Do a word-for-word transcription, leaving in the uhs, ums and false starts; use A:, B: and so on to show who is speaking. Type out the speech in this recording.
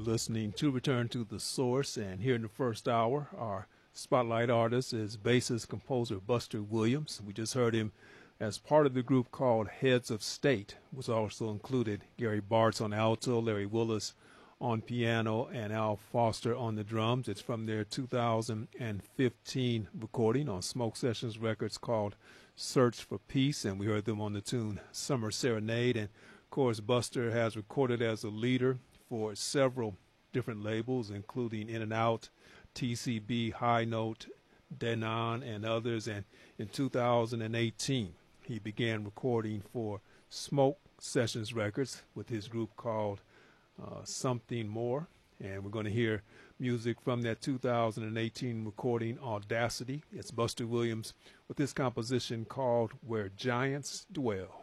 A: listening to Return to the Source, and here in the first hour, our spotlight artist is bassist composer Buster Williams. We just heard him as part of the group called Heads of State, which also included Gary Bartz on alto, Larry Willis on piano, and Al Foster on the drums. It's from their two thousand fifteen recording on Smoke Sessions Records called Search for Peace, and we heard them on the tune Summer Serenade. And of course, Buster has recorded as a leader for several different labels, including In and Out, T C B, High Note, Denon, and others. And in two thousand eighteen, he began recording for Smoke Sessions Records with his group called uh, Something More. And we're going to hear music from that two thousand eighteen recording, Audacity. It's Buster Williams with this composition called Where Giants Dwell.